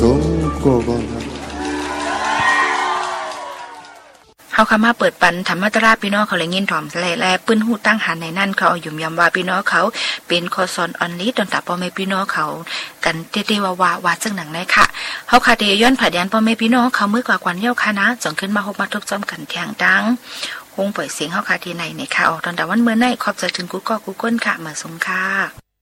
งก็ก็เฮาคำมาเปิดปันธรรมตราพี่น้องเขาเลยยินถ่อมแลปื้นหูตั้งหันในนั่นเขาเอายุ่มยำว่าพี่น้องเขาเป็นคอซอนออนลีตอนตาพ่อแม่พี่น้องเขากันเตว่าซึ่งหนังไหนค่ะเฮาคาเดย้อนผ่าแดนพ่อแม่พี่น้องเขามือกว่ากวันเย้าค่ะนะจ่องขึ้นมาฮบมาทุกจ้อมกันแทงดังคงปล่อยเสียงเฮาคาทีในค่ะออกตอนแต่วันเมื่อไหนขอบใจถึงกูก็กูก้นค่ะมาสงค่ะ